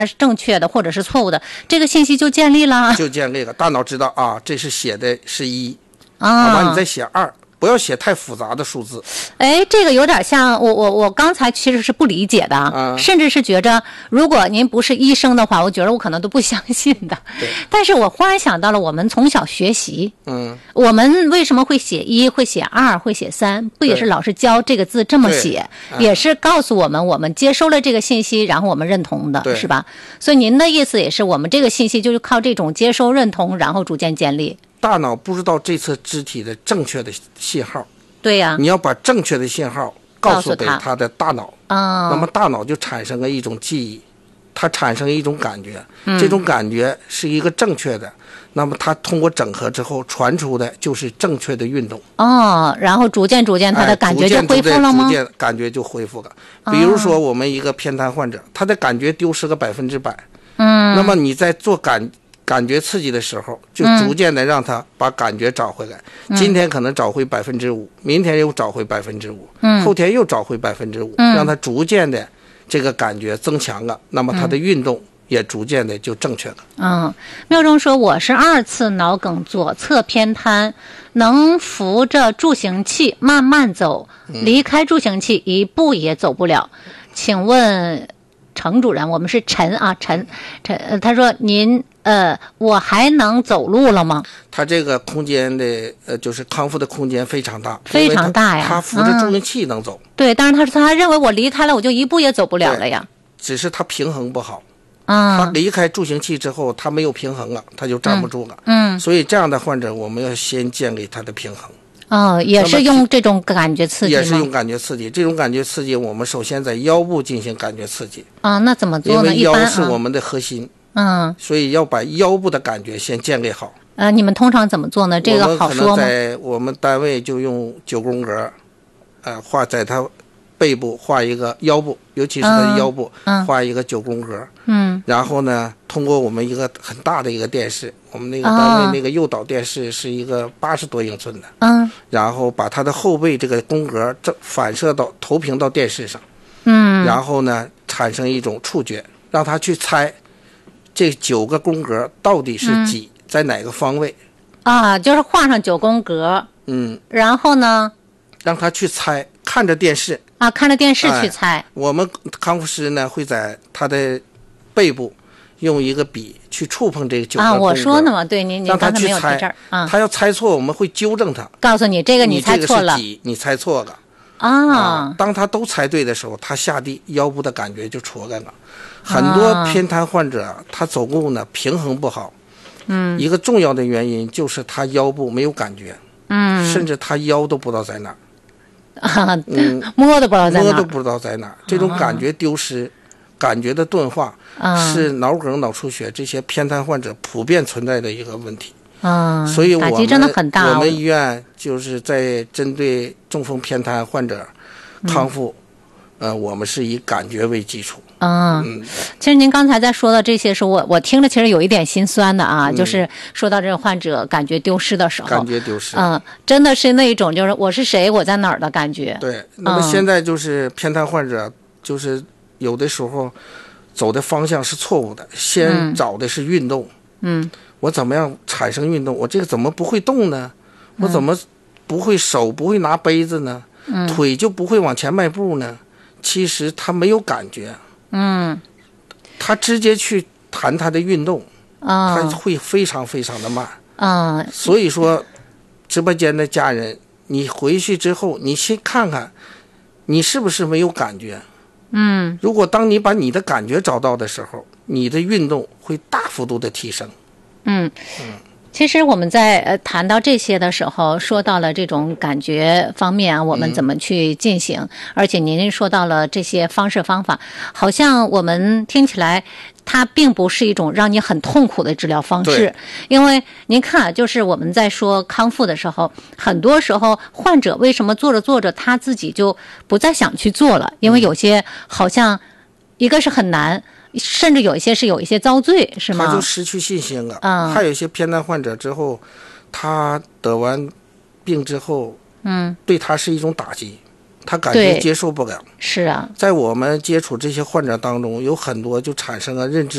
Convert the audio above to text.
是正确的或者是错误的，这个信息就建立了， 就建立了。大脑知道啊，这是写的是1， 啊， 好吧，你再写2。不要写太复杂的数字。 哎，这个有点像我刚才其实是不理解的，甚至是觉着如果您不是医生的话，我觉得我可能都不相信的。但是我忽然想到了，我们从小学习，我们为什么会写1，会写2，会写3？不也是老师教这个字这么写，也是告诉我们我们接收了这个信息，然后我们认同的，是吧？所以您的意思也是，我们这个信息就是靠这种接收认同，然后逐渐建立。 大脑不知道这侧肢体的正确的信号， 对呀， 你要把正确的信号告诉给他的大脑，那么大脑就产生了一种记忆，它产生一种感觉，这种感觉是一个正确的，那么它通过整合之后传出的就是正确的运动。 然后逐渐它的感觉就恢复了吗？ 逐渐感觉就恢复了。比如说我们一个偏瘫患者，他的感觉丢失个100%，那么你在做感觉刺激的时候，就逐渐的让他把感觉找回来。今天可能找回5%，明天又找回5%，后天又找回5%，让他逐渐的这个感觉增强了，那么他的运动也逐渐的就正确了。 妙中说，我是2次脑梗，左侧偏瘫，能扶着助行器慢慢走，离开助行器1步也走不了。请问程主任，我们是陈，他说您我还能走路了吗？ 他这个空间的就是康复的空间非常大， 非常大呀。 他扶着助行器能走， 对，但是他认为我离开了，我就1步也走不了了呀。 只是他平衡不好。他离开助行器之后，他没有平衡了，他就站不住了。所以这样的患者，我们要先建立他的平衡。 也是用这种感觉刺激吗？ 也是用感觉刺激。这种感觉刺激，我们首先在腰部进行感觉刺激。 那怎么做呢？ 因为腰是我们的核心。所以要把腰部的感觉先建立好。 你们通常怎么做呢？这个好说吗？ 在我们单位就用9宫格，画在他背部画一个腰部，尤其是他的腰部，画一个9宫格。然后呢，通过我们一个很大的一个电视，我们那个单位那个诱导电视是一个80多英寸的。然后把他的后背这个宫格反射到投屏到电视上。然后呢，产生一种触觉，让他去猜这9个宫格到底是几，在哪个方位。 就是画上9宫格。然后呢， 让他去猜，看着电视。 看着电视去猜。 我们康复师呢会在他的背部用一个笔去触碰这个9个宫格。我说呢嘛，对，您让他刚才没有在去猜。 这儿。 他要猜错，我们会纠正他， 告诉你这个你猜错了， 你这个是几，你猜错了。当他都猜对的时候，他下地腰部的感觉就出来了。很多偏瘫患者他走路呢平衡不好。一个重要的原因就是他腰部没有感觉。甚至他腰都不知道在哪儿。 摸都不知道在哪儿。 摸都不知道在哪儿。这种感觉丢失，感觉的钝化，是脑梗、脑出血这些偏瘫患者普遍存在的一个问题。所以打击真的很大。 我们医院就是在针对中风偏瘫患者康复，我们是以感觉为基础。 其实您刚才在说的这些时候，我听着其实有一点心酸的就是说到这个患者感觉丢失的时候， 感觉丢失， 真的是那一种就是我是谁，我在哪儿的感觉。 对，那么现在就是偏瘫患者，就是有的时候走的方向是错误的，先找的是运动。我怎么样产生运动？我这个怎么不会动呢？我怎么不会手不会拿杯子呢？腿就不会往前迈步呢？其实他没有感觉。他直接去谈他的运动，他会非常非常的慢。所以说，直播间的家人，你回去之后，你先看看，你是不是没有感觉？如果当你把你的感觉找到的时候，你的运动会大幅度的提升。 其实我们在谈到这些的时候，说到了这种感觉方面我们怎么去进行，而且您说到了这些方式方法，好像我们听起来它并不是一种让你很痛苦的治疗方式。因为您看，就是我们在说康复的时候，很多时候患者为什么做着做着他自己就不再想去做了，因为有些好像一个是很难，甚至有一些是有一些遭罪，是吗？ 他就失去信心了。还有一些偏瘫患者之后，他得完病之后，对他是一种打击。 他感觉接受不了。 是啊， 在我们接触这些患者当中，有很多就产生了认知